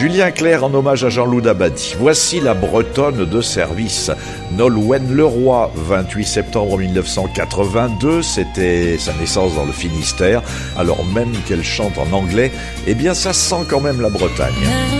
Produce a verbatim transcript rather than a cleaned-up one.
Julien Clerc en hommage à Jean-Loup Dabadi. Voici la Bretonne de service. Nolwenn Leroy, vingt-huit septembre mille neuf cent quatre-vingt-deux, c'était sa naissance dans le Finistère. Alors même qu'elle chante en anglais, eh bien ça sent quand même la Bretagne.